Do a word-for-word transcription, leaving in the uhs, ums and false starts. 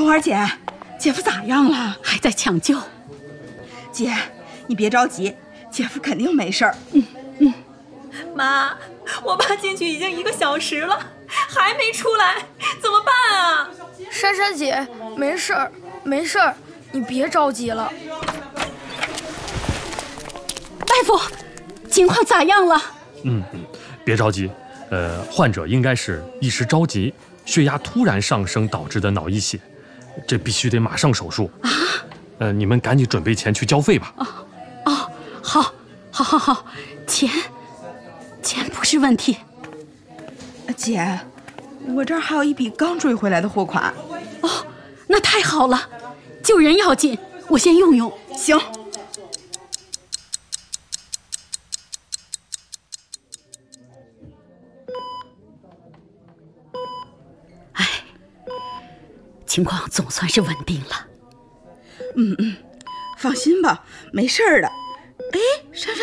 秋花姐，姐夫咋样了？ 还在抢救。 姐，你别着急，姐夫肯定没事儿。 嗯嗯。 妈，我爸进去已经一个小时了，还没出来，怎么办啊？ 珊珊姐，没事儿，没事儿，你别着急了。 大夫，情况咋样了？ 嗯嗯，别着急，呃，患者应该是一时着急，血压突然上升导致的脑溢血，这必须得马上手术啊！呃，你们赶紧准备钱去交费吧。 哦哦，好，好，好，好，钱，钱不是问题。 姐，我这儿还有一笔刚追回来的货款。 哦，那太好了，救人要紧，我先用用。 行。 哎，情况总算是稳定了。 嗯嗯，放心吧，没事儿的。哎，珊珊。